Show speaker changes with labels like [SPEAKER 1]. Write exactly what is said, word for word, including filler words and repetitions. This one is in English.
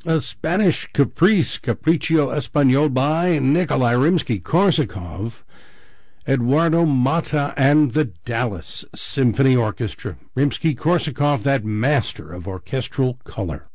[SPEAKER 1] A Spanish Caprice, Capriccio Español by Nikolai Rimsky-Korsakov, Eduardo Mata, and the Dallas Symphony Orchestra. Rimsky-Korsakov, that master of orchestral color.